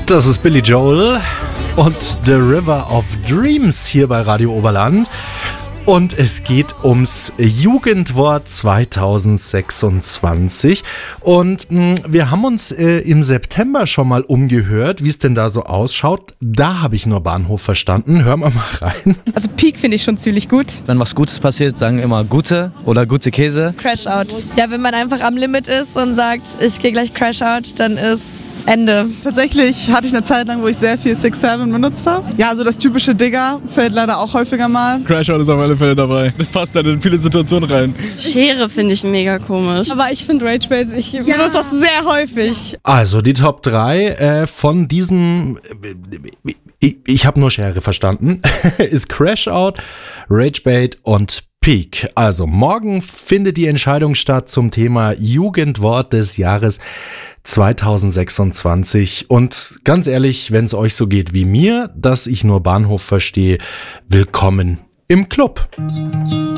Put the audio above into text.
Das ist Billy Joel und The River of Dreams hier bei Radio Oberland. Und es geht ums Jugendwort 2026. Und wir haben uns im September schon mal umgehört, wie es denn da so ausschaut. Da habe ich nur Bahnhof verstanden. Hören wir mal rein. Also Peak finde ich schon ziemlich gut. Wenn was Gutes passiert, sagen immer Gute oder gute Käse. Crash Out. Ja, wenn man einfach am Limit ist und sagt, ich gehe gleich Crash Out, dann ist Ende. Tatsächlich hatte ich eine Zeit lang, wo ich sehr viel 6-7 benutzt habe. Ja, also das typische Digger fällt leider auch häufiger mal. Crashout ist auf alle Fälle dabei. Das passt dann in viele Situationen rein. Schere finde ich mega komisch. Aber ich finde Ragebait, ich benutze das sehr häufig. Also die Top 3 von diesem, ich habe nur Schere verstanden, ist Crashout, Ragebait und Peak. Also morgen findet die Entscheidung statt zum Thema Jugendwort des Jahres 2026. Und ganz ehrlich, wenn es euch so geht wie mir, dass ich nur Bahnhof verstehe, willkommen im Club.